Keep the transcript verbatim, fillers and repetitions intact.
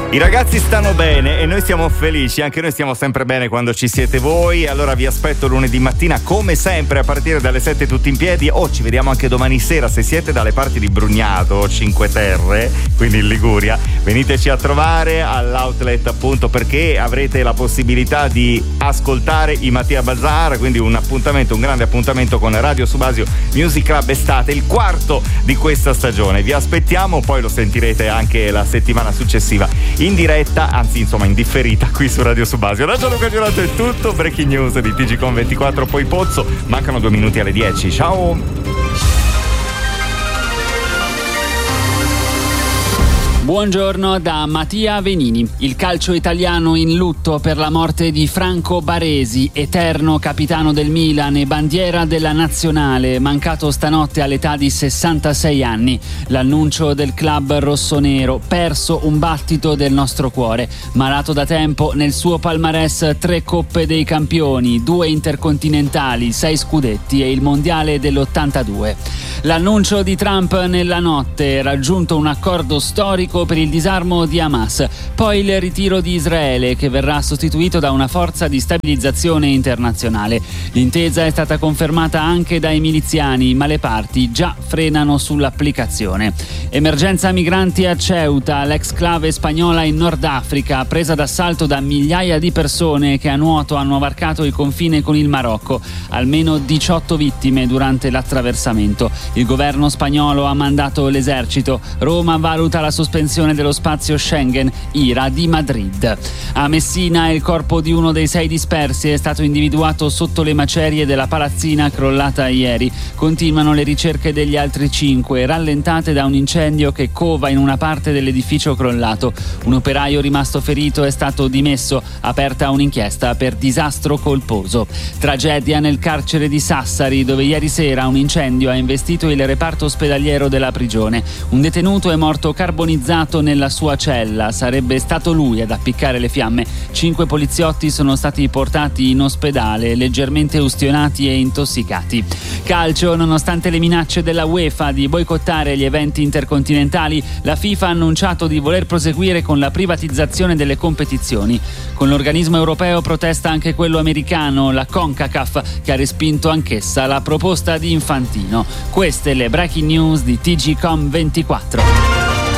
I ragazzi stanno bene e noi siamo felici, anche noi stiamo sempre bene quando ci siete voi. Allora vi aspetto lunedì mattina come sempre a partire dalle sette tutti in piedi. O oh, ci vediamo anche domani sera se siete dalle parti di Brugnato o Cinque Terre, quindi in Liguria. Veniteci a trovare all'outlet, appunto, perché avrete la possibilità di ascoltare i Mattia Bazar, quindi un appuntamento, un grande appuntamento con Radio Subasio Music Club Estate, il quarto di questa stagione. Vi aspettiamo, poi lo sentirete anche la settimana successiva in diretta, anzi insomma in differita qui su Radio Subasio. Da Gianluca Giurato è tutto, breaking news di T G Com ventiquattro, poi Pozzo, mancano due minuti alle dieci, ciao! Buongiorno da Mattia Venini. Il calcio italiano in lutto per la morte di Franco Baresi, eterno capitano del Milan e bandiera della nazionale, mancato stanotte all'età di sessantasei anni. L'annuncio del club rossonero, perso un battito del nostro cuore. Malato da tempo, nel suo palmarès tre Coppe dei Campioni, due intercontinentali, sei scudetti e il mondiale dell'ottantadue. L'annuncio di Trump nella notte, raggiunto un accordo storico per il disarmo di Hamas, poi il ritiro di Israele che verrà sostituito da una forza di stabilizzazione internazionale. L'intesa è stata confermata anche dai miliziani, ma le parti già frenano sull'applicazione. Emergenza migranti a Ceuta, l'ex-clave spagnola in Nord Africa, presa d'assalto da migliaia di persone che a nuoto hanno varcato il confine con il Marocco. Almeno diciotto vittime durante l'attraversamento. Il governo spagnolo ha mandato l'esercito. Roma valuta la sospensione dello spazio Schengen, ira di Madrid. A Messina il corpo di uno dei sei dispersi è stato individuato sotto le macerie della palazzina crollata ieri. Continuano le ricerche degli altri cinque, rallentate da un incendio che cova in una parte dell'edificio crollato. Un operaio rimasto ferito è stato dimesso, aperta un'inchiesta per disastro colposo. Tragedia nel carcere di Sassari, dove ieri sera un incendio ha investito il reparto ospedaliero della prigione. Un detenuto è morto carbonizzato nella sua cella, sarebbe stato lui ad appiccare le fiamme. Cinque poliziotti sono stati portati in ospedale leggermente ustionati e intossicati. Calcio, nonostante le minacce della UEFA di boicottare gli eventi intercontinentali, la FIFA ha annunciato di voler proseguire con la privatizzazione delle competizioni. Con l'organismo europeo protesta anche quello americano, la CONCACAF, che ha respinto anch'essa la proposta di Infantino. Queste le breaking news di T G Com ventiquattro.